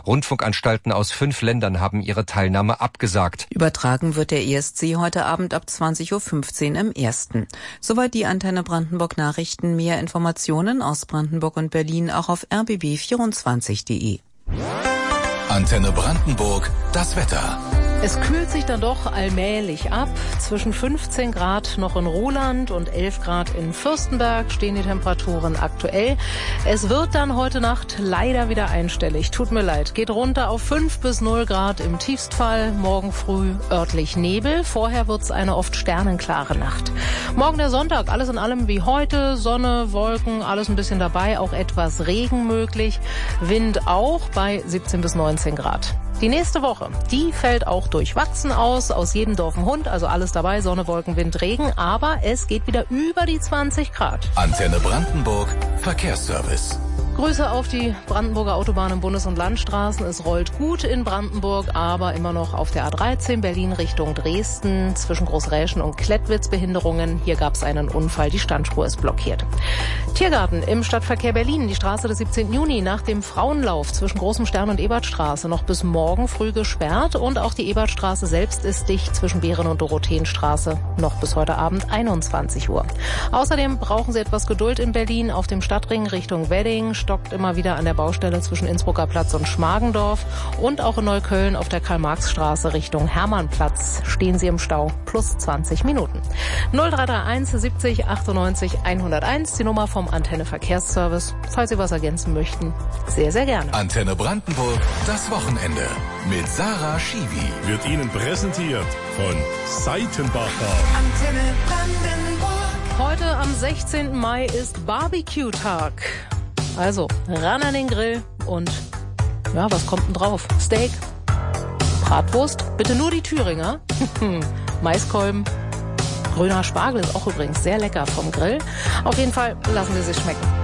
Rundfunkanstalten aus 5 Ländern haben ihre Teilnahme abgesagt. Übertragen wird der ESC heute Abend ab 20.15 Uhr im Ersten. Soweit die Antenne Brandenburg Nachrichten. Mehr Informationen aus Brandenburg und Berlin auch auf rbb24.de. Antenne Brandenburg, das Wetter. Es kühlt sich dann doch allmählich ab. Zwischen 15 Grad noch in Roland und 11 Grad in Fürstenberg stehen die Temperaturen aktuell. Es wird dann heute Nacht leider wieder einstellig. Tut mir leid. Geht runter auf 5 bis 0 Grad im Tiefstfall. Morgen früh örtlich Nebel. Vorher wird's eine oft sternenklare Nacht. Morgen der Sonntag. Alles in allem wie heute. Sonne, Wolken, alles ein bisschen dabei. Auch etwas Regen möglich. Wind auch bei 17 bis 19 Grad. Die nächste Woche, die fällt auch durchwachsen aus jedem Dorf ein Hund, also alles dabei, Sonne, Wolken, Wind, Regen, aber es geht wieder über die 20 Grad. Antenne Brandenburg, Verkehrsservice. Grüße auf die Brandenburger Autobahnen, Bundes- und Landstraßen. Es rollt gut in Brandenburg, aber immer noch auf der A13 Berlin Richtung Dresden zwischen Großräschen und Klettwitz Behinderungen. Hier gab es einen Unfall, die Standspur ist blockiert. Tiergarten im Stadtverkehr Berlin, die Straße des 17. Juni nach dem Frauenlauf zwischen Großem Stern und Ebertstraße noch bis morgen früh gesperrt und auch die Ebertstraße selbst ist dicht zwischen Behren- und Dorotheenstraße noch bis heute Abend 21 Uhr. Außerdem brauchen Sie etwas Geduld in Berlin auf dem Stadtring Richtung Wedding. Stockt immer wieder an der Baustelle zwischen Innsbrucker Platz und Schmargendorf und auch in Neukölln auf der Karl-Marx-Straße Richtung Hermannplatz stehen Sie im Stau plus 20 Minuten. 0331 70 98 101, die Nummer vom Antenne Verkehrsservice. Falls Sie was ergänzen möchten, sehr, sehr gerne. Antenne Brandenburg, das Wochenende mit Sarah Schiwi. Wird Ihnen präsentiert von Seitenbacher. Antenne Brandenburg. Heute am 16. Mai ist Barbecue-Tag. Also, ran an den Grill und, ja, was kommt denn drauf? Steak, Bratwurst, bitte nur die Thüringer, Maiskolben, grüner Spargel ist auch übrigens sehr lecker vom Grill. Auf jeden Fall lassen Sie sich schmecken.